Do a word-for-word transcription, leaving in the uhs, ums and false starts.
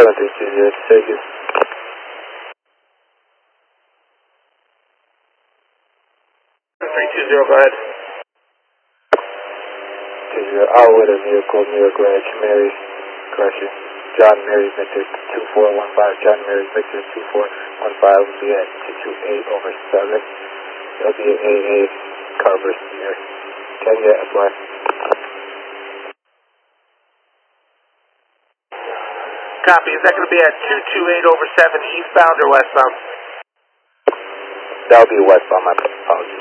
seven three two zero, thank you. three two zero, go ahead. two zero, out with a vehicle near Greenwich, Mary, correction. John Mary Victor two four one five, John Mary Victor two four one five will be at two two eight over seven. It'll be an A A Carver's near ten yet as well. Copy, is that going to be at two two eight over seven, eastbound or westbound? That'll be westbound, my apologies.